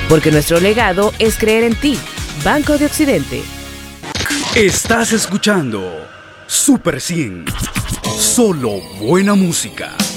porque nuestro legado es creer en ti. Banco de Occidente. Estás escuchando Super 100. Solo buena música.